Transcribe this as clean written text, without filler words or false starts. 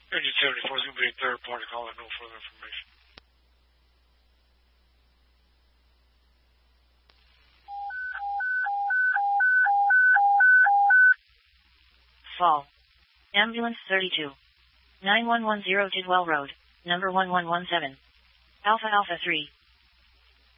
Engine 74 is going to be a third party call and no further information. Fall. Ambulance 32. 9110 Tidwell Road, number 1117. Alpha Alpha 3.